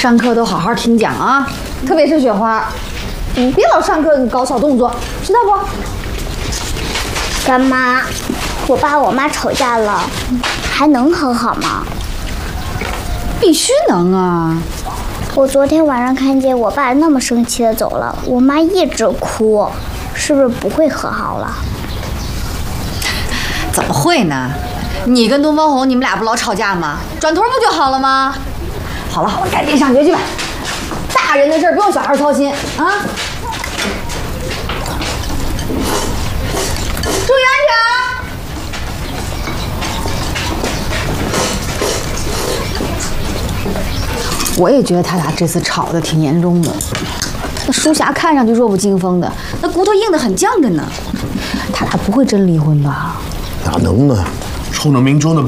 上课都好好听讲啊，特别是雪花，你别老上课搞小动作，知道不？ 干妈，我爸我妈吵架了，还能和好吗？ 必须能啊！ 我昨天晚上看见我爸那么生气的走了，我妈一直哭，是不是不会和好了？ 怎么会呢？你跟东方红，你们俩不老吵架吗？转头不就好了吗？好了好了，赶紧上学去吧。大人的事不用小孩操心啊！注意安全啊！我也觉得他俩这次吵得挺严重的。那舒霞看上去弱不禁风的，那骨头硬得很犟着呢。他俩不会真离婚吧？ 哪能呢？臭那明州的。